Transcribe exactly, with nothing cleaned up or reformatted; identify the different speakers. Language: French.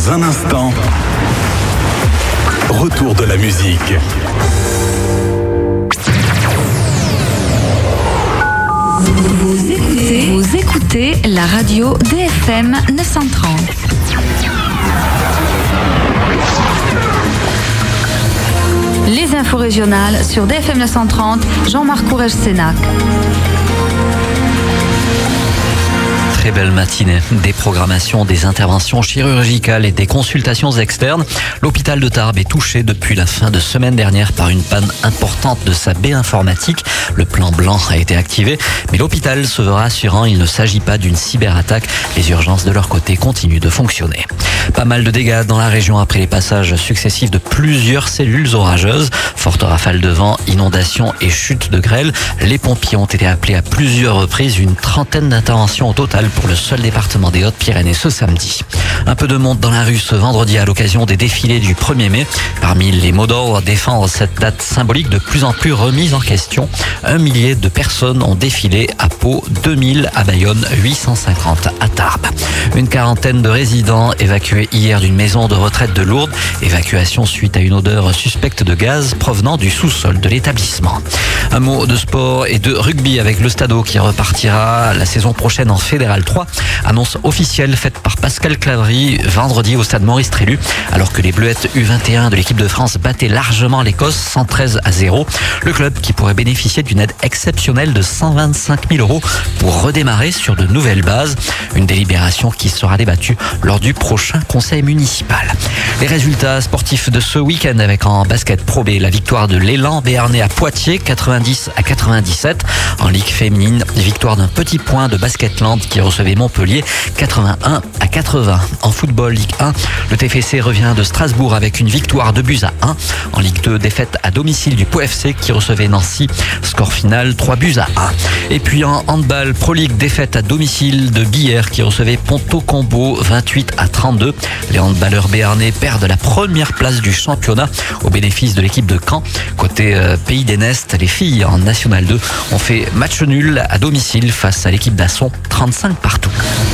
Speaker 1: Dans un instant, retour de la musique.
Speaker 2: Vous écoutez, vous écoutez la radio D F M neuf cent trente. Les infos régionales sur D F M neuf cent trente, Jean-Marc Courrèges-Sénac.
Speaker 3: Très belle matinée. Des programmations, des interventions chirurgicales et des consultations externes. L'hôpital de Tarbes est touché depuis la fin de semaine dernière par une panne importante de sa baie informatique. Le plan blanc a été activé, mais l'hôpital se veut rassurant, il ne s'agit pas d'une cyberattaque. Les urgences de leur côté continuent de fonctionner. Pas mal de dégâts dans la région après les passages successifs de plusieurs cellules orageuses. Fortes rafales de vent, inondations et chutes de grêle. Les pompiers ont été appelés à plusieurs reprises, une trentaine d'interventions au total pour le seul département des Hautes-Pyrénées ce samedi. Un peu de monde dans la rue ce vendredi à l'occasion des défilés du premier mai. Parmi les mots d'ordre, défendre cette date symbolique de plus en plus remise en question. Un millier de personnes ont défilé à Pau, deux mille à Bayonne, huit cent cinquante à Tarbes. Une quarantaine de résidents évacués hier d'une maison de retraite de Lourdes. Évacuation suite à une odeur suspecte de gaz provenant du sous-sol de l'établissement. Un mot de sport et de rugby avec le Stadeau qui repartira la saison prochaine en Fédéral trois. Annonce officielle faite par Pascal Claverie vendredi au stade Maurice Trélu, alors que les Bleuettes U vingt et un de l'équipe de France battaient largement l'Écosse cent treize à zéro. Le club qui pourrait bénéficier d'une aide exceptionnelle de cent vingt-cinq mille euros pour redémarrer sur de nouvelles bases. Une délibération qui sera débattue lors du prochain conseil municipal. Les résultats sportifs de ce week-end avec en basket Pro B la victoire de l'Élan béarnais à Poitiers quatre-vingt-dix à quatre-vingt-dix-sept. En Ligue féminine, victoire d'un petit point de Basketland qui recevait Montpellier quatre-vingt-un à quatre-vingts. En football Ligue un, le T F C revient de Strasbourg avec une victoire de buts à un. En Ligue deux, défaite à domicile du Pau F C qui recevait Nancy. Score final trois buts à un. Et puis en handball Pro League, défaite à domicile de Billère qui recevait Ponto Combo vingt-huit à trente-deux. Les handballeurs béarnais perdent la première place du championnat au bénéfice de l'équipe de Caen. Côté euh, Pays des Nestes, les filles en National deux ont fait match nul à domicile face à l'équipe d'Asson, trente-cinq partout.